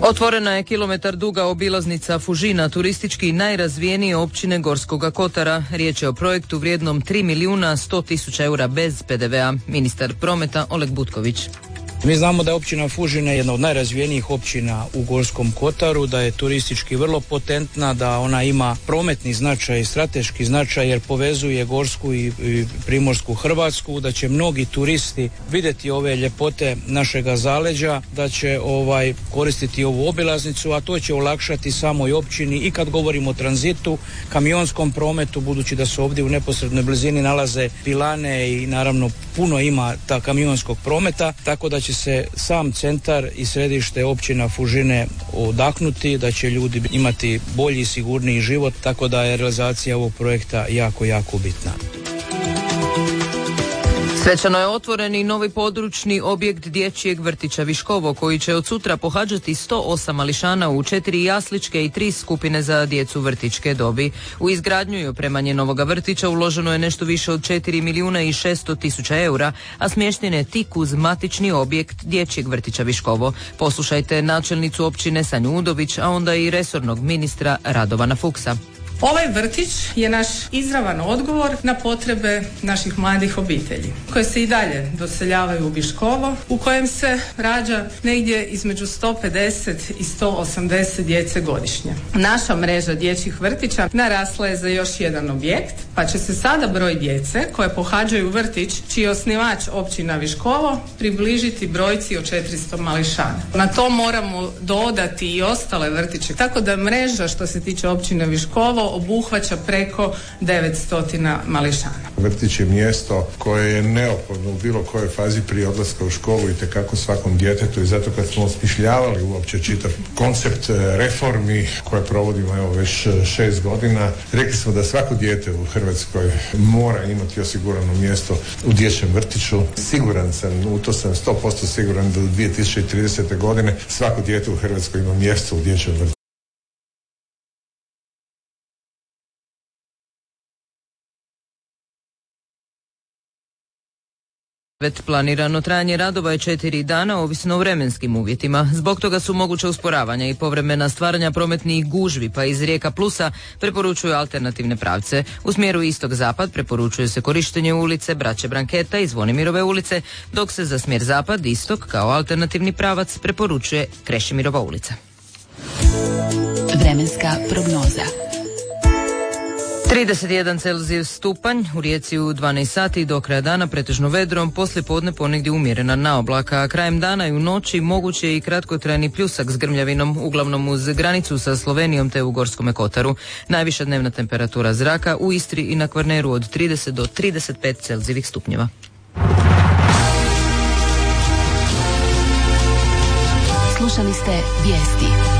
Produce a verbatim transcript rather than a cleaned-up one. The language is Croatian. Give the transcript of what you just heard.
Otvorena je kilometar duga obilaznica Fužina, turistički najrazvijenije općine Gorskoga Kotara. Riječ je o projektu vrijednom tri milijuna sto tisuća eura bez pe de ve a. Ministar prometa Oleg Butković. Mi znamo da je općina Fužine jedna od najrazvijenijih općina u Gorskom Kotaru, da je turistički vrlo potentna, da ona ima prometni značaj i strateški značaj jer povezuje Gorsku i, i Primorsku Hrvatsku, da će mnogi turisti vidjeti ove ljepote našega zaleđa, da će ovaj koristiti ovu obilaznicu, a to će olakšati samoj općini i kad govorimo o tranzitu, kamionskom prometu, budući da se ovdje u neposrednoj blizini nalaze pilane i naravno puno ima ta kamionskog prometa, tako da će se sam centar i središte općina Fužine odahnuti, da će ljudi imati bolji i sigurniji život, tako da je realizacija ovog projekta jako, jako bitna. Svečano je otvoren i novi područni objekt dječjeg vrtića Viškovo, koji će od sutra pohađati sto osam mališana u četiri jasličke i tri skupine za djecu vrtićke dobi. U izgradnju i opremanje novoga vrtića uloženo je nešto više od četiri milijuna i šesto tisuća eura, a smješten je tik uz matični objekt dječjeg vrtića Viškovo. Poslušajte načelnicu općine Sanju Udović, a onda i resornog ministra Radovana Fuchsa. Ovaj vrtić je naš izravan odgovor na potrebe naših mladih obitelji koje se i dalje doseljavaju u Viškovo, u kojem se rađa negdje između sto pedeset i sto osamdeset djece godišnje. Naša mreža dječjih vrtića narasla je za još jedan objekt, pa će se sada broj djece koje pohađaju vrtić, čiji je osnivač općina Viškovo, približiti brojci od četiristo mališana. Na to moramo dodati i ostale vrtiće, tako da mreža što se tiče općine Viškovo obuhvaća preko devetsto mališana. Vrtić je mjesto koje je neophodno u bilo kojoj fazi prije odlaska u školu i tekako svakom djetetu, i zato kad smo osmišljavali uopće čitav koncept reformi koje provodimo evo već šest godina, rekli smo da svako dijete u Hrvatskoj mora imati osigurano mjesto u dječjem vrtiću. Siguran sam, u to sam sto posto siguran da do dvije tisuće tridesete godine svako dijete u Hrvatskoj ima mjesto u dječjem vrtiću. Planirano trajanje radova je četiri dana, ovisno o vremenskim uvjetima. Zbog toga su moguća usporavanja i povremena stvaranja prometnih gužvi, pa iz Rijeka Plusa preporučuju alternativne pravce. U smjeru istok-zapad preporučuje se korištenje ulice Braće Branketa i Zvonimirove ulice, dok se za smjer zapad-istok kao alternativni pravac preporučuje Krešimirova ulica. Vremenska prognoza. trideset jedan Celzijus stupanj, u Rijeci u dvanaest sati do kraja dana pretežno vedrom, poslije podne ponegdje umjerena naoblaka, a krajem dana i u noći moguće je i kratkotrajni pljusak s grmljavinom, uglavnom uz granicu sa Slovenijom te u Gorskome Kotaru. Najviša dnevna temperatura zraka u Istri i na Kvarneru od trideset do trideset pet Celzijevih stupnjeva. Slušali ste vijesti.